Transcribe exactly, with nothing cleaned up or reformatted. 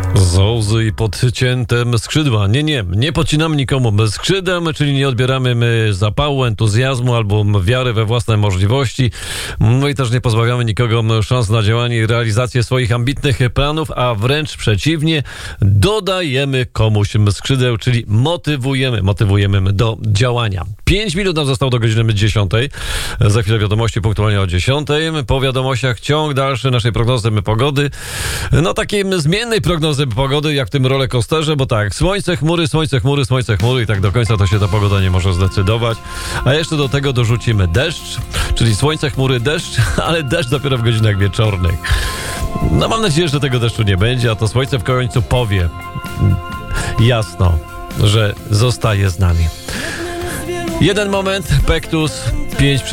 Z i podciętem skrzydła. Nie, nie, nie podcinamy nikomu skrzydeł, czyli nie odbieramy my zapału, entuzjazmu albo wiary we własne możliwości. No i też nie pozbawiamy nikogo szans na działanie i realizację swoich ambitnych planów, a wręcz przeciwnie, dodajemy komuś skrzydeł, czyli motywujemy, motywujemy do działania. Pięć minut nam zostało do godziny dziesiątej. Za chwilę wiadomości punktualnie o dziesiątej. Po wiadomościach ciąg dalszy naszej prognozy pogody. No takiej zmiennej prognozy pogody, jak w tym rollercoasterze, bo tak, słońce, chmury, słońce, chmury, słońce, chmury i tak do końca to się ta pogoda nie może zdecydować. A jeszcze do tego dorzucimy deszcz, czyli słońce, chmury, deszcz, ale deszcz dopiero w godzinach wieczornych. No mam nadzieję, że tego deszczu nie będzie, a to słońce w końcu powie jasno, że zostaje z nami. Jeden moment, Pektus, pięć